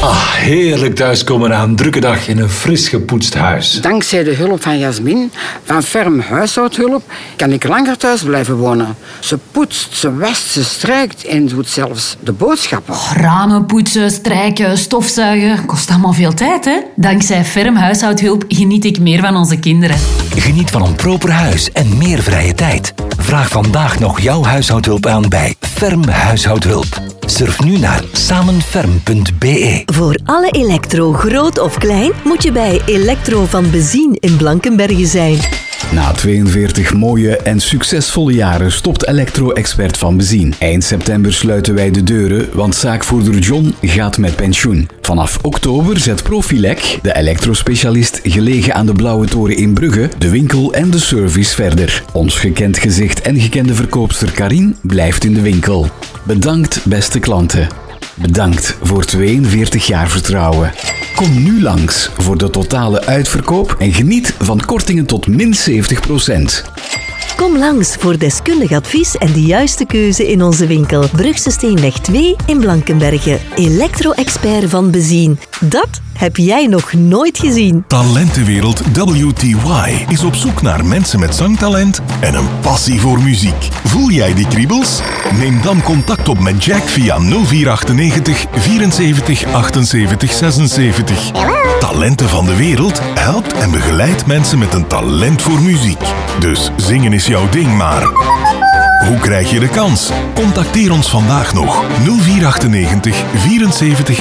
Heerlijk thuiskomen na een drukke dag in een fris gepoetst huis. Dankzij de hulp van Jasmin, van Ferm Huishoudhulp, kan ik langer thuis blijven wonen. Ze poetst, ze wast, ze strijkt en doet zelfs de boodschappen. Ramen poetsen, strijken, stofzuigen, kost allemaal veel tijd, hè? Dankzij Ferm Huishoudhulp geniet ik meer van onze kinderen. Geniet van een proper huis en meer vrije tijd. Vraag vandaag nog jouw huishoudhulp aan bij Ferm Huishoudhulp. Surf nu naar samenferm.be. Voor alle elektro, groot of klein, moet je bij Elektro van Bezien in Blankenberge zijn. Na 42 mooie en succesvolle jaren stopt Elektro-expert Van Bezien. Eind september sluiten wij de deuren, want zaakvoerder John gaat met pensioen. Vanaf oktober zet Profilec, de elektrospecialist gelegen aan de Blauwe Toren in Brugge, de winkel en de service verder. Ons gekend gezicht en gekende verkoopster Karin blijft in de winkel. Bedankt, beste klanten. Bedankt voor 42 jaar vertrouwen. Kom nu langs voor de totale uitverkoop en geniet van kortingen tot min 70%. Kom langs voor deskundig advies en de juiste keuze in onze winkel. Brugse Steenweg 2 in Blankenberge. Elektro-expert Van Bezien. Dat heb jij nog nooit gezien. Talentenwereld WTY is op zoek naar mensen met zangtalent en een passie voor muziek. Voel jij die kriebels? Neem dan contact op met Jack via 0498 74 78 76. Talenten van de Wereld helpt en begeleidt mensen met een talent voor muziek. Dus zingen is jouw ding, maar hoe krijg je de kans? Contacteer ons vandaag nog 0498 74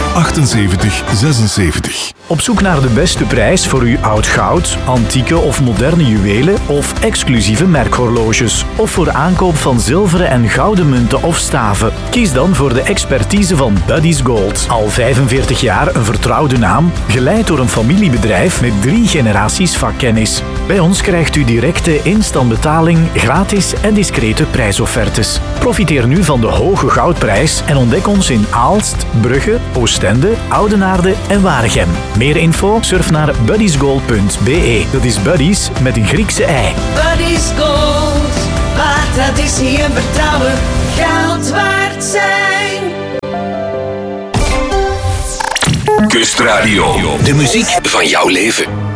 78 76. Op zoek naar de beste prijs voor uw oud goud, antieke of moderne juwelen of exclusieve merkhorloges. Of voor aankoop van zilveren en gouden munten of staven. Kies dan voor de expertise van Buddy's Gold. Al 45 jaar een vertrouwde naam, geleid door een familiebedrijf met 3 generaties vakkennis. Bij ons krijgt u directe instantbetaling, gratis en discrete prijsoffertes. Profiteer nu van de hoge goudprijs en ontdek ons in Aalst, Brugge, Oostende, Oudenaarde en Waregem. Meer info? Surf naar buddysgold.be. Dat is Buddies met een Griekse ei. Buddy's Gold, waar traditie en vertrouwen geld waard zijn. Kustradio, de muziek van jouw leven.